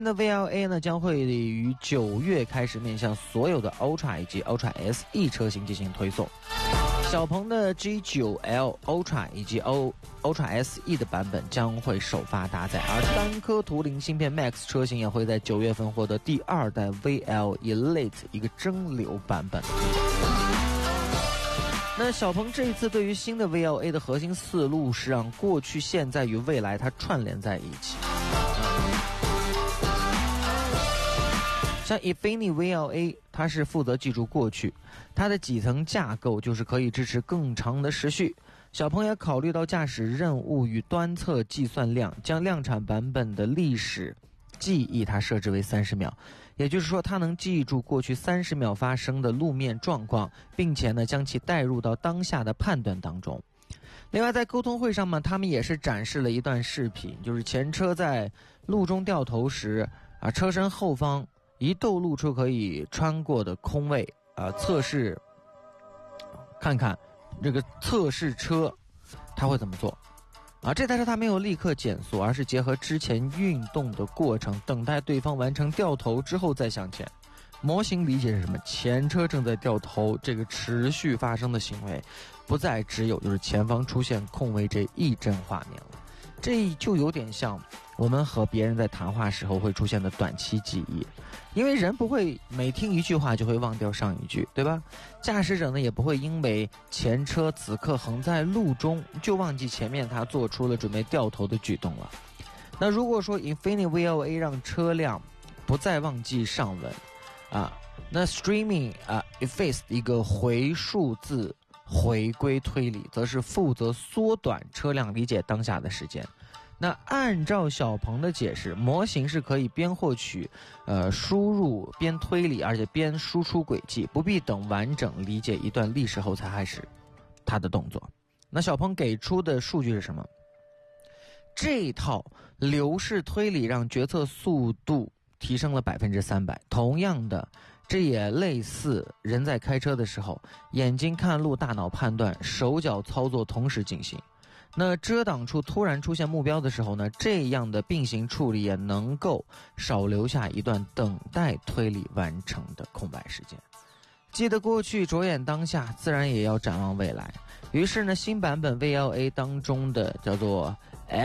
那 VLA 呢将会于9月开始面向所有的 Ultra 以及 Ultra SE 车型进行推送。小鹏的 G9L Ultra 以及 Ultra SE 的版本将会首发搭载，而单颗图灵芯片 Max 车型也会在9月份获得第2代 VL Elite 一个蒸馏版本。那小鹏这一次对于新的 VLA 的核心思路是让过去、现在与未来它串联在一起。像 Infiniti VLA 它是负责记住过去，它的几层架构就是可以支持更长的时序。小鹏也考虑到驾驶任务与端侧计算量，将量产版本的历史记忆它设置为30秒，也就是说它能记住过去30秒发生的路面状况，并且呢将其带入到当下的判断当中。另外在沟通会上嘛，他们也是展示了一段视频，就是前车在路中掉头时车身后方一度露出可以穿过的空位测试看看这个测试车它会怎么做这台车它没有立刻减速，而是结合之前运动的过程，等待对方完成掉头之后再向前。模型理解是什么？前车正在掉头，这个持续发生的行为不再只有就是前方出现空位这一帧画面了。这就有点像我们和别人在谈话时候会出现的短期记忆，因为人不会每听一句话就会忘掉上一句，对吧？驾驶者呢也不会因为前车此刻横在路中就忘记前面他做出了准备掉头的举动了。那如果说 Infiniti VLA 让车辆不再忘记上文那 Streaming Efface 一个回数字回归推理则是负责缩短车辆理解当下的时间。那按照小鹏的解释，模型是可以边获取输入边推理，而且边输出轨迹，不必等完整理解一段历史后才开始它的动作。那小鹏给出的数据是什么？这套流式推理让决策速度提升了300%。同样的，这也类似人在开车的时候，眼睛看路，大脑判断，手脚操作同时进行。那遮挡处突然出现目标的时候呢，这样的并行处理也能够少留下一段等待推理完成的空白时间。记得过去，着眼当下，自然也要展望未来。于是呢，新版本 VLA 当中的叫做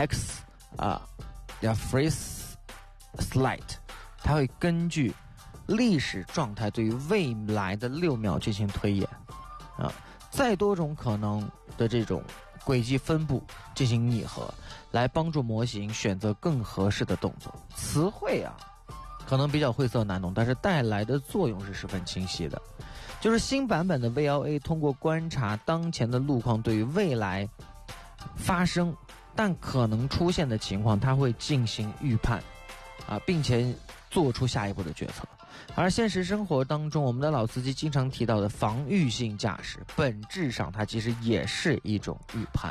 Freeze Slide， 它会根据历史状态对于未来的6秒进行推演再多种可能的这种轨迹分布进行拟合，来帮助模型选择更合适的动作。词汇可能比较晦涩难懂，但是带来的作用是十分清晰的。就是新版本的 VLA 通过观察当前的路况，对于未来发生但可能出现的情况，它会进行预判并且做出下一步的决策。而现实生活当中，我们的老司机经常提到的防御性驾驶，本质上它其实也是一种预判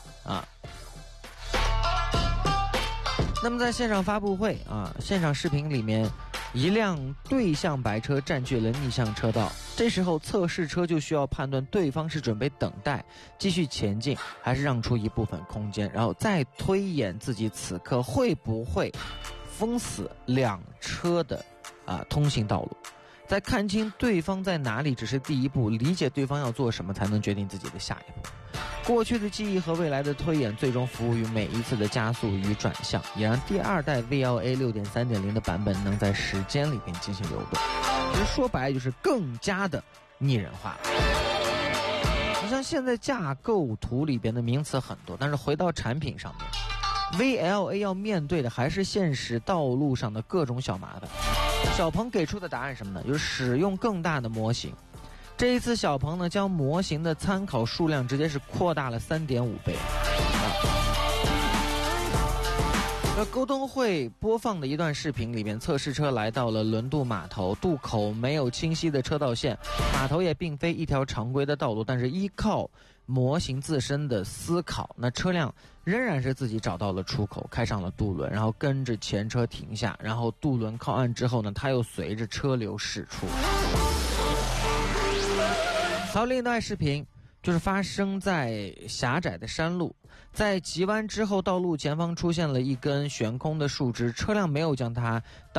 那么在现场发布会现场视频里面，一辆对向白车占据了逆向车道，这时候测试车就需要判断对方是准备等待继续前进，还是让出一部分空间，然后再推演自己此刻会不会封死两车的通行道路。在看清对方在哪里只是第一步，理解对方要做什么才能决定自己的下一步。过去的记忆和未来的推演最终服务于每一次的加速与转向，也让第2代 VLA 6.3.0 的版本能在时间里面进行流动。其实说白了就是更加的拟人化。你像现在架构图里边的名词很多，但是回到产品上面， VLA 要面对的还是现实道路上的各种小麻烦。小鹏给出的答案是什么呢？就是使用更大的模型。这一次小鹏呢，将模型的参考数量直接是扩大了3.5倍。沟通会播放的一段视频里面，测试车来到了轮渡码头，渡口没有清晰的车道线，码头也并非一条常规的道路，但是依靠模型自身的思考，那车辆仍然是自己找到了出口，开上了渡轮，然后跟着前车停下，然后渡轮靠岸之后呢，它又随着车流驶出。还有另一段视频就是发生在狭窄的山路，在急弯之后，道路前方出现了一根悬空的树枝，车辆没有将它当